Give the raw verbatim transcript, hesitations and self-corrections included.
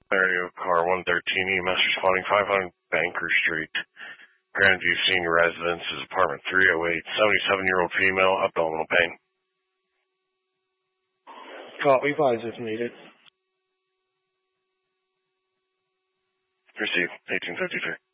Area car one thirteen E M S responding five hundred Banker Street. Grandview Senior Residence is apartment three oh eight. seventy-seven-year-old female, abdominal pain. Copy, five if needed. Received, eighteen fifty-three.